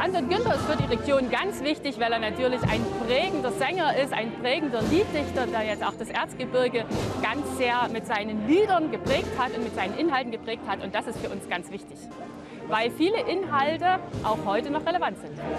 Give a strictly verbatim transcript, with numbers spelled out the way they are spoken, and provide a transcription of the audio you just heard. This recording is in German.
Standort Günther ist für die Region ganz wichtig, weil er natürlich ein prägender Sänger ist, ein prägender Lieddichter, der jetzt auch das Erzgebirge ganz sehr mit seinen Liedern geprägt hat und mit seinen Inhalten geprägt hat. Und das ist für uns ganz wichtig, weil viele Inhalte auch heute noch relevant sind.